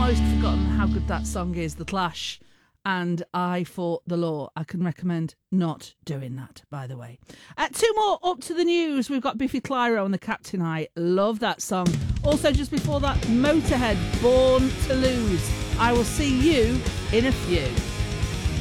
almost forgotten how good that song is, The Clash, and I Fought the Law. I can recommend not doing that, by the way. Two more up to the news. We've got Biffy Clyro and the Captain. I love that song. Also, just before that, Motorhead, Born to Lose. I will see you in a few.